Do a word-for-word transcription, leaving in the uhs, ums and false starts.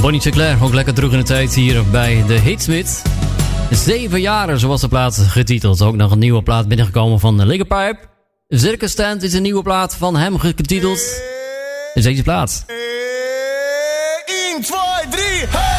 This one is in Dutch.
Bonnie Sinclair, ook lekker terug in de tijd hier bij de Hitsmith. Zeven jaren, zo was de plaat getiteld. Ook nog een nieuwe plaat binnengekomen van Liga Pipe. Circus Tent is een nieuwe plaat van hem getiteld. Is deze plaat. één, twee, drie, hey!